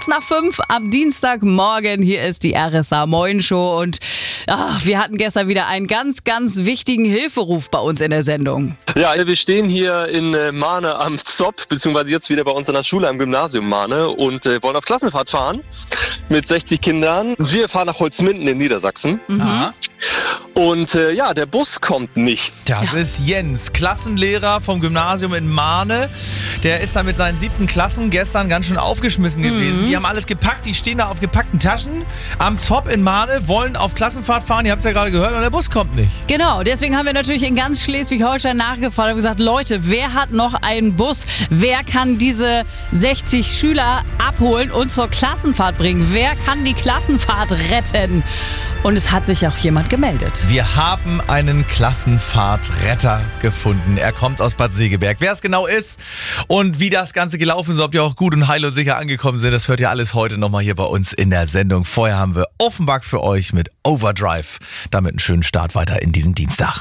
5:15 am Dienstagmorgen. Hier ist die RSA Moin Show und wir hatten gestern wieder einen ganz, ganz wichtigen Hilferuf bei uns in der Sendung. Ja, wir stehen hier in Mahne am ZOP, beziehungsweise jetzt wieder bei uns in der Schule am Gymnasium Mahne und wollen auf Klassenfahrt fahren mit 60 Kindern. Wir fahren nach Holzminden in Niedersachsen. Mhm. Und der Bus kommt nicht. Das ist Jens, Klassenlehrer vom Gymnasium in Mahne. Der ist da mit seinen 7. Klassen gestern ganz schön aufgeschmissen gewesen. Die haben alles gepackt, die stehen da auf gepackten Taschen am ZOP in Mahne, wollen auf Klassenfahrt fahren, ihr habt es ja gerade gehört, und der Bus kommt nicht. Genau, deswegen haben wir natürlich in ganz Schleswig-Holstein nachgefragt und gesagt, Leute, wer hat noch einen Bus? Wer kann diese 60 Schüler abholen und zur Klassenfahrt bringen? Wer kann die Klassenfahrt retten? Und es hat sich auch jemand gemeldet. Wir haben einen Klassenfahrtretter gefunden. Er kommt aus Bad Segeberg. Wer es genau ist und wie das Ganze gelaufen ist, ob die auch gut und heil und sicher angekommen sind, das hört ihr alles heute nochmal hier bei uns in der Sendung. Vorher haben wir Offenbach für euch mit Overdrive. Damit einen schönen Start weiter in diesen Dienstag.